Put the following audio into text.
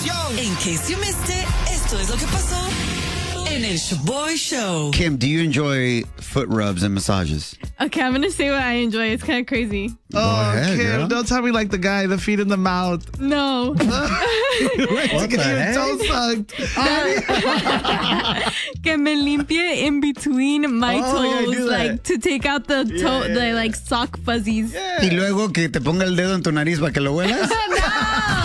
In case you missed it, esto es lo que pasó en el Shaboy Show. Kim, do you enjoy foot rubs and massages? Okay, I'm going to say what I enjoy. It's kind of crazy. Go ahead, Kim, girl. don't tell me like the guy, the feet in the mouth. No. What To get the your heck? toe sucked. Que me limpie in between my Oh, yeah, toes, do that. like to take out the toe, the like sock fuzzies. Y luego que te ponga el dedo en tu nariz para que lo huelas. No.